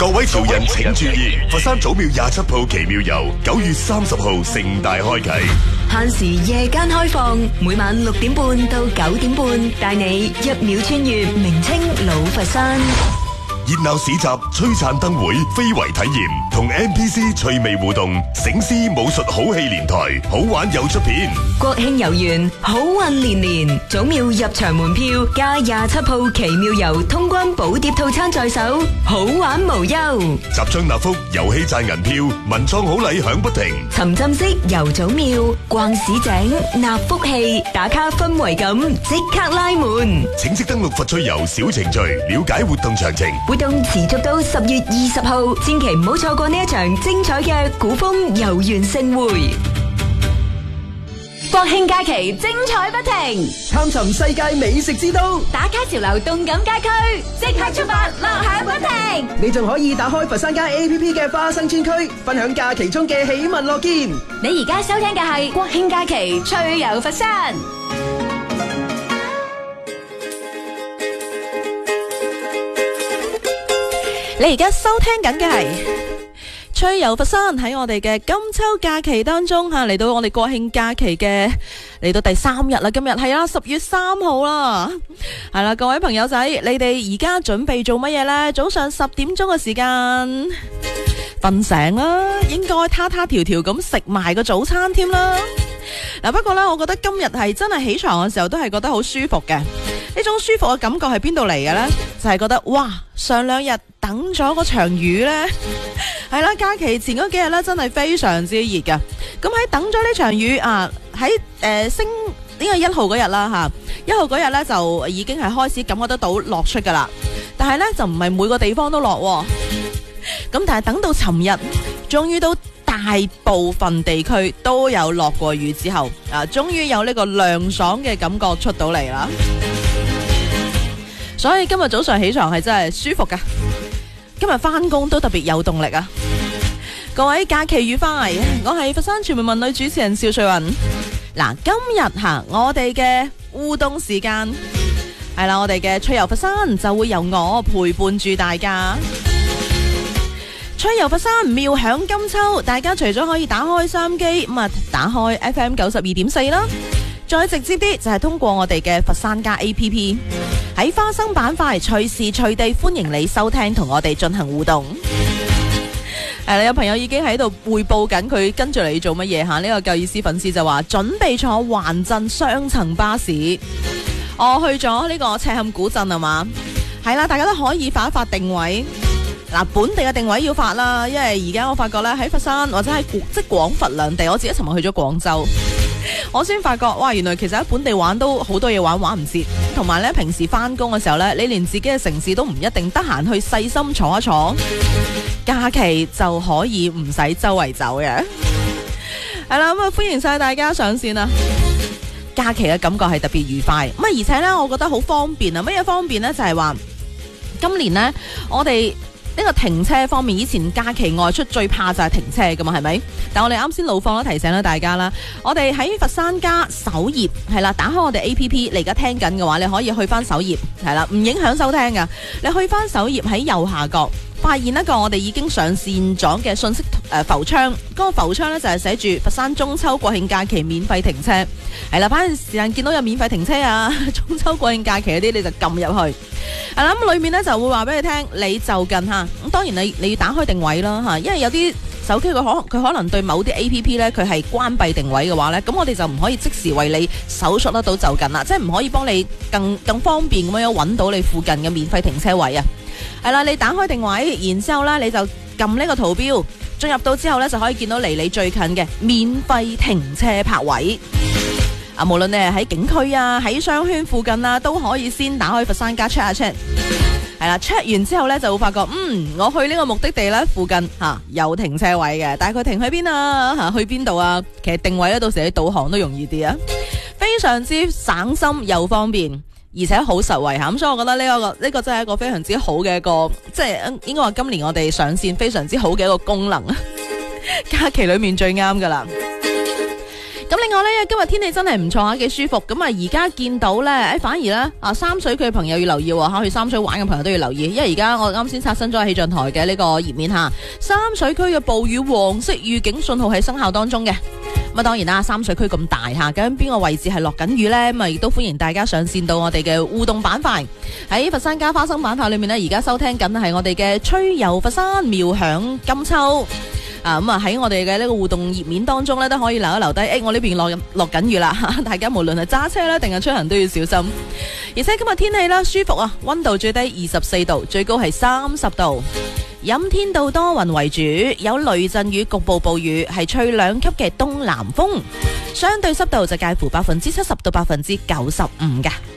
各位潮人請注意，佛山祖廟27鋪奇妙遊9月30號盛大開啟， 限時夜間開放，每晚6點半到9點半，帶你一秒穿越名稱老佛山。 熱鬧市集、璀璨燈會、非遺體驗同 NPC 趣味互動，醒獅武術好戲連台，好玩又出片。 國慶遊園，好運連連，祖廟入場門票加27鋪奇妙遊通關寶碟套餐在手，好玩無憂。 集章納福，遊戲賺銀票，文創好禮響不停。 沉浸式遊祖廟，逛市井，納福氣，打卡氛圍感，即刻拉門。 請即登錄佛趣遊小程序，了解活動詳情。 活動持續到10月20號，千祈唔好錯過呢一場精彩嘅古風遊園盛會。國慶假期精彩不停， 探尋世界美食之都， 打卡潮流動感街區，即刻出發，樂享不停。 你仲可以打開佛山街 APP 嘅花生村區，分享假期中嘅喜聞樂見。 你而家收聽嘅係國慶假期趣遊佛山。 你而家收聽緊嘅係趣遊佛山，喺我哋嘅金秋假期當中嚟到我哋國慶假期嘅嚟到第3日啦。今日係10月3號啦，係啦，各位朋友仔，你哋而家準備做乜嘢呢？早上10點鐘嘅時間瞓醒啦，應該他條條咁食埋個早餐添啦。嗱，不過呢，我覺得今日係真係起床嘅時候都係覺得好舒服嘅。呢種舒服嘅感覺係邊度嚟嘅呢？就係覺得哇，上2日等咗嗰場雨呢，係啦，假期前嗰幾日呢，真係非常之熱噶。咁喺等咗呢場雨啊，喺升呢個1號嗰日啦吓，1號嗰日呢，就已經係開始感覺得到落出噶啦。但係呢，就唔係每個地方都落，咁但係等到尋日，終於都大部分地區都有落過雨之後，終於有呢個涼爽嘅感覺出到嚟啦。所以今日早上起床係真係舒服噶，今日翻工都特別有動力啊！各位假期愉快，我係佛山傳媒文女主持人邵瑞雲。嗱，今日我哋嘅互動時間係啦，我哋嘅趣遊佛山就會由我陪伴住大家。趣遊佛山妙響金秋，大家除咗可以打開收音機咁打開 FM 92.4啦，再直接啲就係通過我哋嘅佛山加 APP。喺花生板塊隨時隨地歡迎你收聽同我哋進行互動。有朋友已經喺度匯報緊佢跟住你做乜嘢吓？呢個夠意思粉絲就話準備坐環鎮雙層巴士，我去咗呢個赤坎古鎮係嘛？係啦，大家都可以發一發定位。嗱，本地嘅定位要發啦，因為而家我發覺咧喺佛山或者喺即廣佛兩地，我自己尋日去咗廣州。我先發覺，哇！原來其實喺本地玩都好多嘢玩唔切，同埋咧平時翻工嘅時候咧，你連自己嘅城市都唔一定得閒去細心坐一坐，假期就可以唔使周圍走嘅。係啦，咁啊歡迎晒大家上線啊！假期嘅感覺係特別愉快，咁而且咧我覺得好方便啊！乜嘢方便呢？就係話今年呢，我哋呢個停車方面，以前假期外出最怕就係停車噶嘛，係咪？但我哋啱先路況都提醒咗大家啦，我哋喺佛山加首頁係啦，打開我哋 APP，你而家聽緊嘅話，你可以去翻首頁係啦，唔影響收聽噶。你去翻首頁喺右下角，發現一個我哋已經上線咗嘅信息浮窗，嗰個浮窗呢，就係寫住佛山中秋國慶假期免費停車，係啦，反正時間見到有免費停車啊，中秋國慶假期嗰啲你就撳入去，係啦，咁裏面呢就會話俾你聽，你就近吓，咁當然你要打開定位啦吓，因為有啲手機佢可能對某啲 APP 呢，佢係關閉定位嘅話呢，咁我哋就唔可以即時為你搜索得到就近啦，即係唔可以幫你更方便咁樣揾到你附近嘅免費停車位啊。係啦，你打開定位，然之後呢你就撳呢個圖標，進入到之後呢，就可以見到離你最近嘅免費停車泊位。無論你係喺景區啊，喺商圈附近啊，都可以先打開佛山加 check 下 check。係啦 ，check 完之後呢，就會發覺，我去呢個目的地呢，附近有停車位嘅，但係佢停喺邊啊？去邊度啊？其實定位呢，到時你導航都容易啲啊，非常之省心又方便，而且好實惠吓。咁所以我覺得呢個真係一個非常之好嘅一個，即係應該話今年我哋上線非常之好嘅一個功能，假期裏面最啱噶啦。咁另外呢，今日天氣真係唔錯啊，幾舒服。咁啊，而家見到呢，反而呢，三水區嘅朋友要留意喎，去三水玩嘅朋友都要留意，因為而家我啱先刷新咗氣象台嘅呢個頁面吓，三水區嘅暴雨黃色預警信號喺生效當中嘅。咁啊，當然啦，三水區咁大吓，究竟邊個位置係落緊雨呢？咁啊，亦都歡迎大家上線到我哋嘅互動板塊。喺佛山加花生板塊裏面呢，而家收聽緊係我哋嘅吹遊佛山，妙響金秋。咁啊喺我哋嘅呢個互動頁面當中呢，都可以留一留低。我呢邊落緊雨啦，大家無論係揸車啦定係出行都要小心。而且今日天氣啦舒服啊，溫度最低24度，最高係30度。陰天到多雲為主，有雷陣雨，局部暴雨，係吹2級嘅東南風。相對濕度就介乎70%到95%嘅。